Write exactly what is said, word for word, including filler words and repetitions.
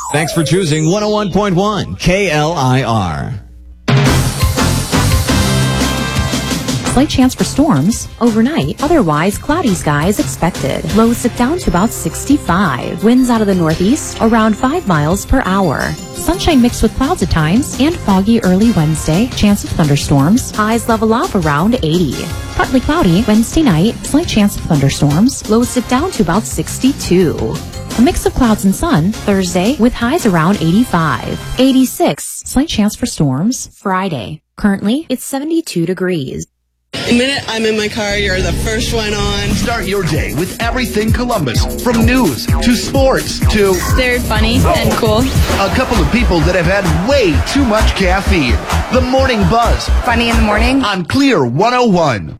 Thanks for choosing one oh one point one K L I R. Slight chance for storms overnight. Otherwise, cloudy skies expected. Lows sit down to about sixty-five. Winds out of the northeast around five miles per hour. Sunshine mixed with clouds at times and foggy early Wednesday. Chance of thunderstorms. Highs level off around eighty. Partly cloudy Wednesday night. Slight chance of thunderstorms. Lows sit down to about sixty-two. A mix of clouds and sun Thursday with highs around eighty-five. eighty-six. Slight chance for storms Friday. Currently, it's seventy-two degrees. The minute I'm in my car, you're the first one on. Start your day with everything Columbus. From news to sports to... They're funny and cool. A couple of people that have had way too much caffeine. The Morning Buzz. Funny in the morning. On Clear one oh one.